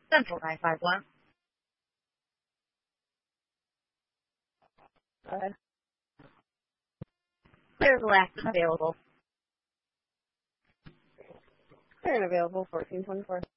Central 951. Go ahead. Clear the last available. Clear and available, 1424.